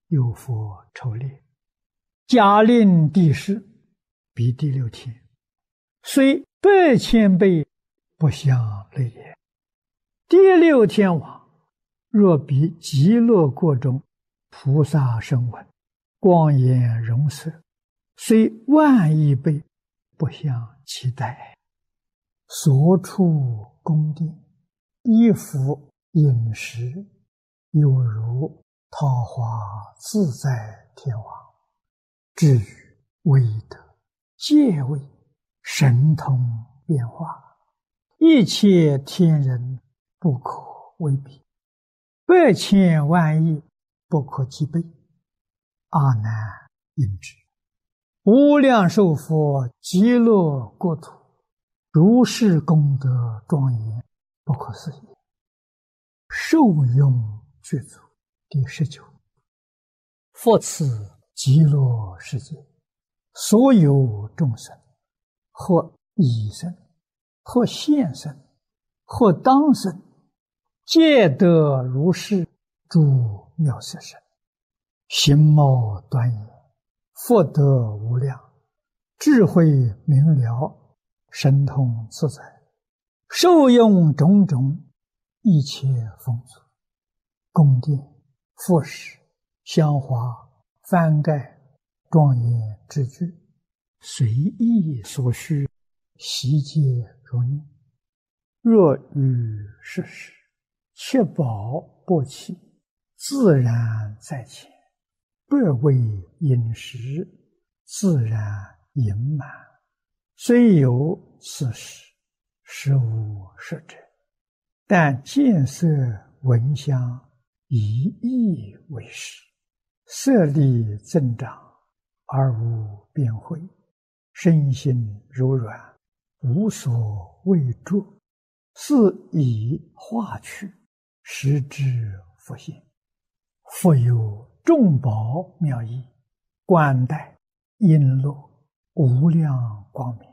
有佛抽列，假令地势，比第六天，虽8,000倍不相类也。第六天王若比极乐国中菩萨声闻，光颜容色，虽万亿倍不相期待。所处宫殿，衣服饮食，有如桃花自在天王。至于威德、戒位、神通变化，一切天人不可为比，8,000万亿不可计备。阿难应知，无量寿佛极乐国土，如是功德庄严，不可思议。受用具足。第19，复此极乐世界，所有众生，或已生，或现生，或当生，皆得如是诸妙色身，形貌端严，福德无量，智慧明了，神通自在，受用种种一切丰足，宫殿、服饰、香花、幡盖、庄严之具，随意所需，悉皆如念。若遇世事，确保不起，自然在前，不为饮食，自然盈满。虽有此事，实无实者，但见色闻香，以意为食，色力增长，而无变慧，身心柔软，无所畏著，是以化去，实之复现。复有众宝妙义，冠带璎珞，无量光明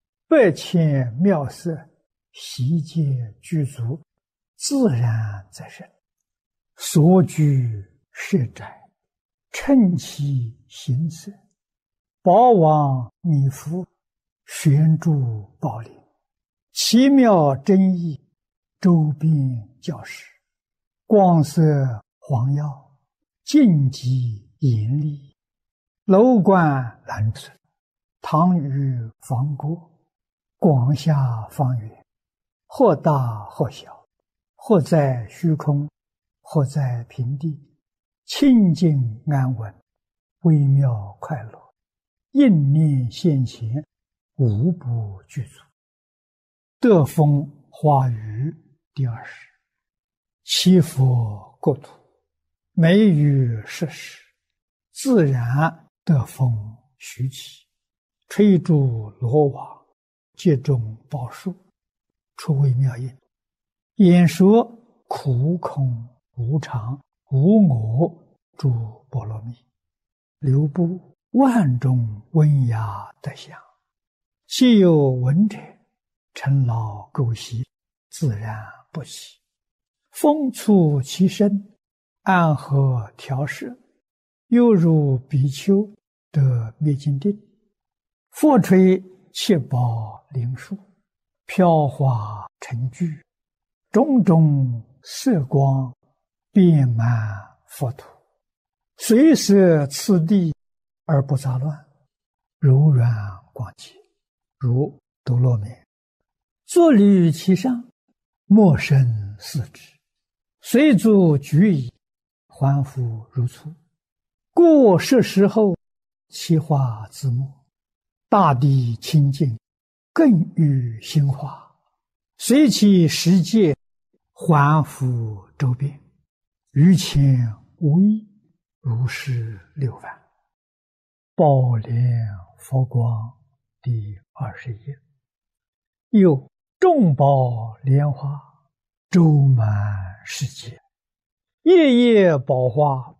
，8,000妙色，悉皆具足，自然在身。所居舍宅，称其形色，宝王弥覆，悬诸宝林，奇妙真义，周边教室，光色黄耀，净极严厉，楼观蓝色，堂宇房郭，广厦方圆，或大或小，或在虚空，或在平地，清净安稳，微妙快乐，应念现前，无不具足。得风花雨第20，七佛国土，每于设施，自然得风徐起，吹诸罗网，皆中宝树，出微妙音，演说苦空无常无我诸波罗蜜，流布万种温雅德相，既有闻者，尘劳垢习，自然不起。风触其身，安和调摄，犹如比丘得灭尽定。复吹七宝灵树，飘华成聚，种种色光，遍满佛土，随摄次第而不杂乱，柔软广洁，如多罗棉。坐履其上，莫生四肢，随足举矣，还复如初。故是时候，其化自没，大地清净，更与心化，随其世界，还复周遍，于前无异，如是6万。宝莲佛光第21。又众宝莲花，周满世界，夜夜宝花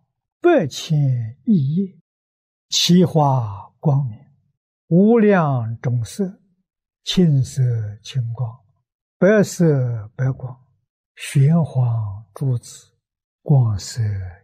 ，8,000亿叶，其花光明，无量种色，青色青光，白色白光，玄黄珠子，光色